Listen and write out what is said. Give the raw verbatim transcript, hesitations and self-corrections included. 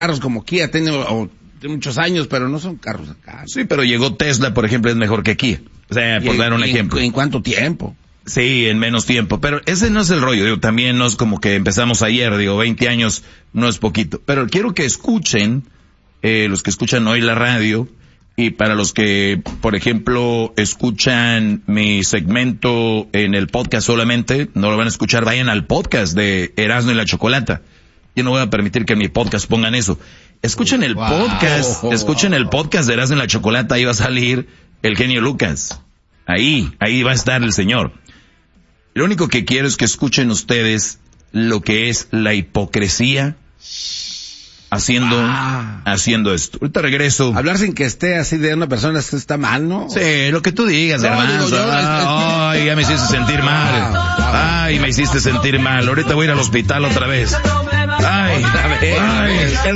carros como Kia, tiene o, tiene muchos años, pero no son carros acá. Sí, pero llegó Tesla, por ejemplo, es mejor que Kia. O sea, por ¿Y, dar un y, ejemplo. ¿En cuánto tiempo? Sí, en menos tiempo. Pero ese no es el rollo. Digo, también no es como que empezamos ayer. Digo, veinte años no es poquito. Pero quiero que escuchen, eh, los que escuchan hoy la radio, y para los que, por ejemplo, escuchan mi segmento en el podcast solamente, no lo van a escuchar, vayan al podcast de Erasmo y la Chocolata. Yo no voy a permitir que en mi podcast pongan eso. Escuchen el wow. podcast, escuchen el podcast de Erasmo y la Chocolata, ahí va a salir el genio Lucas. Ahí, ahí va a estar el señor. Lo único que quiero es que escuchen ustedes lo que es la hipocresía haciendo, ah. haciendo esto. Ahorita regreso. Hablar sin que esté así de una persona que está mal, ¿no? Sí, lo que tú digas, no, hermano. Digo, ah, ay, ya me hiciste sentir mal. Ay, me hiciste sentir mal. Ahorita voy a ir al hospital otra vez. Ay, otra vez. Ay.